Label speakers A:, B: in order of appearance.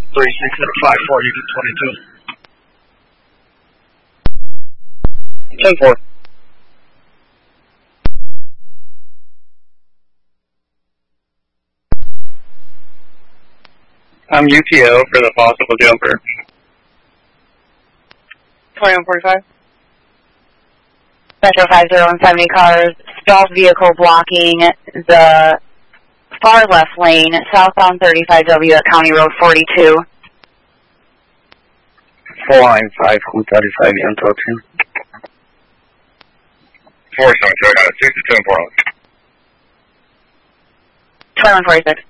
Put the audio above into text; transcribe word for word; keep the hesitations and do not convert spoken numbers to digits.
A: three six at five four, you get twenty-two. ten four. I'm U T O for the possible jumper.
B: twenty-one forty-five.
C: Metro five zero one seventy cars, stalled vehicle blocking the far left lane, southbound thirty-five W at County Road forty-two.
A: Line five, who thirty-five, you talk to?
D: four seven two, I got a six to two in Portland.
C: twenty-one forty-six.